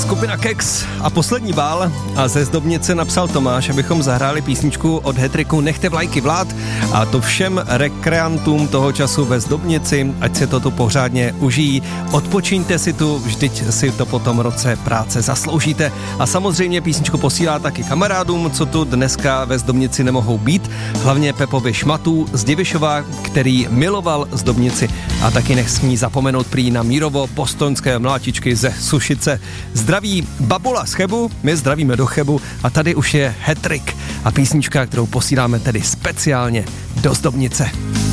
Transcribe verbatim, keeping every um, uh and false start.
Skupina Kex a Poslední bál a ze Zdobnice napsal Tomáš, abychom zahráli písničku od Hetriku Nechte vlajky vlád a to všem rekreantům toho času ve Zdobnici, ať se to tu pořádně užijí. Odpočiňte si tu, vždyť si to po tom roce práce zasloužíte. A samozřejmě písničku posílá taky kamarádům, co tu dneska ve Zdobnici nemohou být, hlavně Pepovi Šmatu z Divišova, který miloval Zdobnici a taky nesmí zapomenout prý na Mírovo postojnské mlátičky ze Sušice. Zdraví Babula z Chebu, my zdravíme do Chebu a tady už je Hetrik a písnička, kterou posíláme tedy speciálně do Zdobnice.